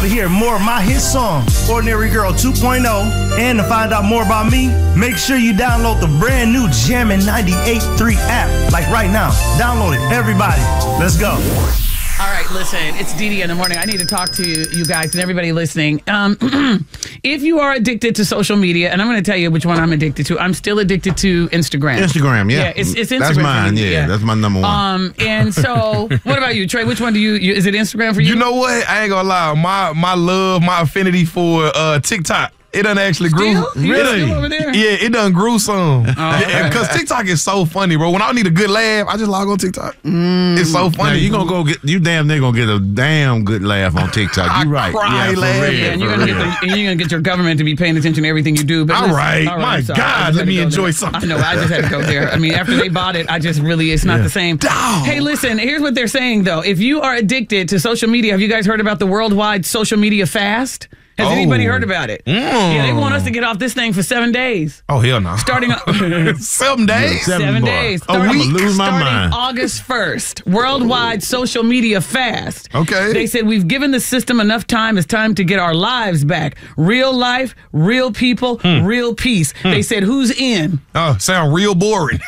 to hear more of my hit song, Ordinary Girl 2.0, and to find out more about me, make sure you download the brand new Jammin' 98.3 app. Like right now. Download it. Everybody. Let's go. All right, listen, it's DD in the morning. I need to talk to you guys and everybody listening. If you are addicted to social media, and I'm going to tell you which one I'm addicted to. I'm still addicted to Instagram. Instagram, yeah. Yeah, it's Instagram. That's mine, yeah. That's my number one. And so, what about you, Trey? Which one do you is it Instagram for you? You know what? I ain't gonna lie. My love, my affinity for TikTok. It done actually grew. Really? Still over there? Yeah, it done grew some. Because Okay. TikTok is so funny, bro. When I need a good laugh, I just log on TikTok. It's so funny. Now, you gonna go get you damn near gonna get a damn good laugh on TikTok. You right? cry for laughing. real, And for you're real. gonna get your government to be paying attention to everything you do. But All listen, right. My I'm sorry. I God, just let had to me go enjoy there. something. I know. I just had to go there. I mean, after they bought it, it's not the same. Hey, listen. Here's what they're saying though. If you are addicted to social media, have you guys heard about the worldwide social media fast? Has anybody heard about it? Yeah, they want us to get off this thing for 7 days. Oh, hell no. Starting 7 days? Seven boy. days. I'm gonna lose my Starting mind. August 1st. Worldwide social media fast. Okay. They said we've given the system enough time. It's time to get our lives back. Real life, real people, real peace. They said who's in? Oh, sound real boring.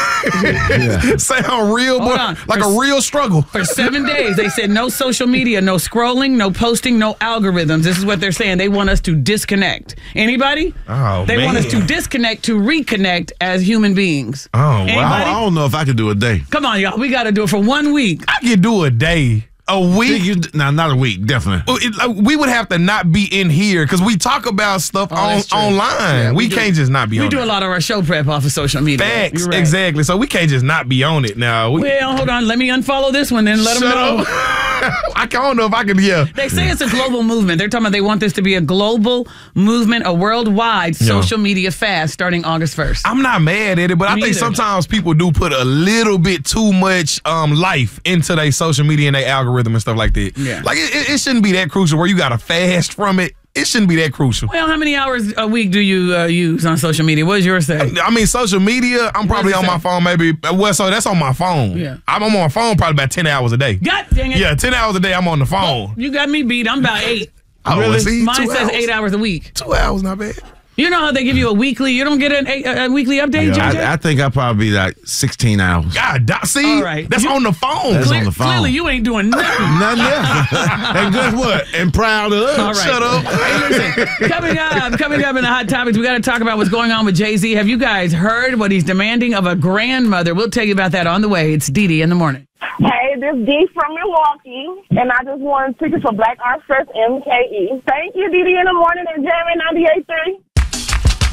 Sound real Hold boring. on. Like a real struggle. For 7 days, they said no social media, no scrolling, no posting, no algorithms. This is what they're saying. They want us to disconnect. Anybody? Oh, They want us to man. disconnect to reconnect as human beings. Oh, wow. Anybody? I don't know if I could do a day. Come on, y'all. We got to do it for 1 week. I could do a day. A week? Now, not a week, definitely. We would have to not be in here because we talk about stuff that's true. online. Yeah, we do. can't just not be We on do it. a lot of our show prep off of social media. Facts, You're right. exactly. So we can't just not be on it now. Well, hold on. Let me unfollow this one and let them Shut know. up. I don't know if I could, yeah. They say it's a global movement. They're talking about they want this to be a global movement, a worldwide social media fast starting August 1st. I'm not mad at it, but I Me think either. sometimes people do put a little bit too much life into their social media and their algorithm and stuff like that. Yeah. Like it shouldn't be that crucial where you got to fast from it. It shouldn't be that crucial. Well, how many hours a week do you use on social media? What does yours say? I mean, social media, I'm probably does it on my say? phone maybe. Well, so that's on my phone. Yeah. I'm on my phone probably about 10 hours a day. God dang it. Yeah, 10 hours a day I'm on the phone. You got me beat. I'm about 8. Oh, Really? see, Mine 2 says hours. 8 hours a week. 2 hours, not bad. You know how they give you a weekly? You don't get a weekly update, JJ? I think I'd probably be like 16 hours. God, see, All right. that's on the phone. That's on the phone. Clearly, you ain't doing nothing. Nothing else. And guess what? And proud of us. All right. Shut up. Hey, listen, coming up in the Hot Topics, we got to talk about what's going on with Jay-Z. Have you guys heard what he's demanding of a grandmother? We'll tell you about that on the way. It's DD in the morning. Hey, this D from Milwaukee, and I just wanted tickets for Black Art Fest MKE. Thank you, DD in the morning and Jammin' 98.3.